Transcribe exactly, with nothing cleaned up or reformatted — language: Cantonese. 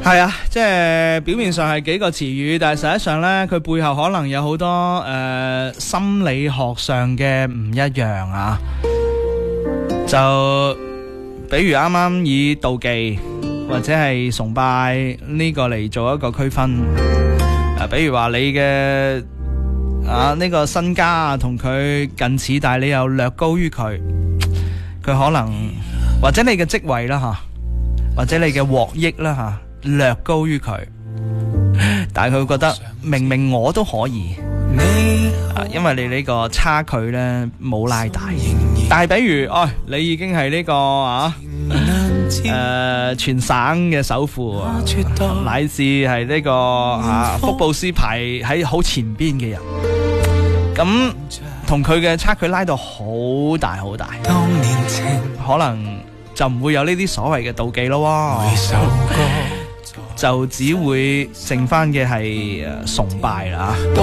係啊，即係表面上係幾個詞語，但係實際上呢，佢背後可能有好多誒、呃、心理學上嘅唔一樣啊。就比如啱啱以妒忌或者係崇拜呢個嚟做一個區分。誒、啊，比如話你嘅啊呢、這個身家啊同佢近似，但係你又略高於佢，佢可能或者你嘅職位啦吓、啊，或者你嘅獲益啦吓。啊略高於佢，但係佢會覺得明明我都可以，啊，因為你呢個差距呢冇拉大。但係比如，哦，你已經係呢個啊，誒、呃，全省嘅首富，乃至係呢個啊福布斯排喺好前邊嘅人，咁同佢嘅差距拉到好大好大，可能就唔會有呢啲所謂嘅妒忌咯。就只會剩翻嘅係崇拜啦。